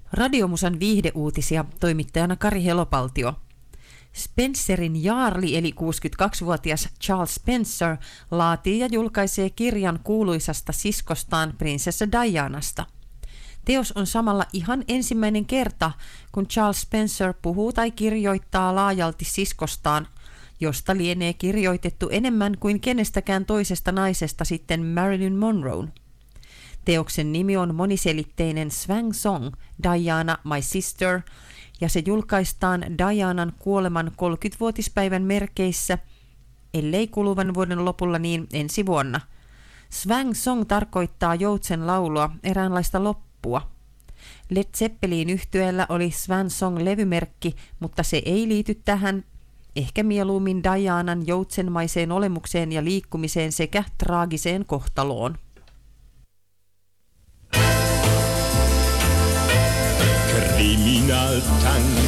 Radiomusan viihdeuutisia, toimittajana Kari Helopaltio. Spencerin jaarli eli 62-vuotias Charles Spencer laatii ja julkaisee kirjan kuuluisasta siskostaan prinsessa Dianasta. Teos on samalla ihan ensimmäinen kerta, kun Charles Spencer puhuu tai kirjoittaa laajalti siskostaan, josta lienee kirjoitettu enemmän kuin kenestäkään toisesta naisesta sitten Marilyn Monroen. Teoksen nimi on moniselitteinen Swang Song, Diana, My Sister, ja se julkaistaan Dianan kuoleman 30-vuotispäivän merkeissä, ellei kuluvan vuoden lopulla niin ensi vuonna. Swang Song tarkoittaa joutsen laulua, eräänlaista loppua. Led Zeppelin yhtyeellä oli Swan Song-levymerkki, mutta se ei liity tähän, ehkä mieluummin Dianan joutsenmaiseen olemukseen ja liikkumiseen sekä traagiseen kohtaloon. Kriminaltango